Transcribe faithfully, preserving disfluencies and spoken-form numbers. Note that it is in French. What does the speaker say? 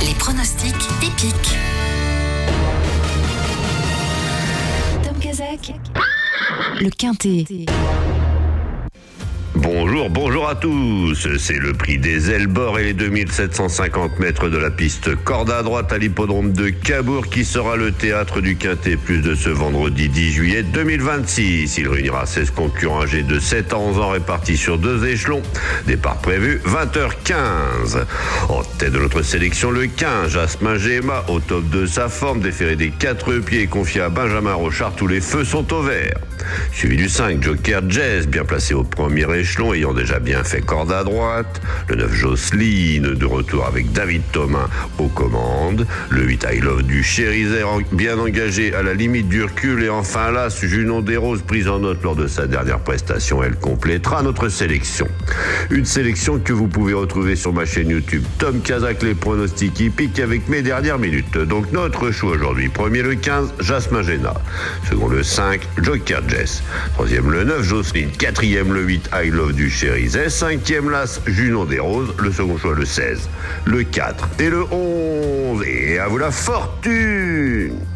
Les pronostics épiques. Tom Kazak, le Quintet. Bonjour, bonjour à tous. C'est le prix des ailes bord et les deux mille sept cent cinquante mètres de la piste corde à droite à l'hippodrome de Cabourg qui sera le théâtre du Quintet Plus de ce vendredi dix juillet deux mille vingt-six. Il réunira seize concurrents âgés de sept à onze ans répartis sur deux échelons. Départ prévu vingt heures quinze. En tête de notre sélection, le quinze, Jasmin Gemma, au top de sa forme, déféré des quatre pieds et confié à Benjamin Rochard. Tous les feux sont au vert. Suivi du cinq, Joker Jazz, bien placé au premier échelon, ayant déjà bien fait corde à droite. Le neuf, Jocelyne, de retour avec David Thomas aux commandes. Le huit, I Love du Chérizet, bien engagé à la limite du recul. Et enfin l'As, Junon des Roses, prise en note lors de sa dernière prestation. Elle complétera notre sélection. Une sélection que vous pouvez retrouver sur ma chaîne YouTube Tom Kazak, les pronostics hippiques, avec mes dernières minutes. Donc notre choix aujourd'hui: premier le quinze, Jasmin Gemma. Second le cinq, Joker Jazz. Troisième le neuf, Jocelyne. Quatrième le huit, I Love du Chérizet. Cinquième l'As, Junon des Roses. Le second choix le seize, le quatre et le onze. Et à vous la fortune!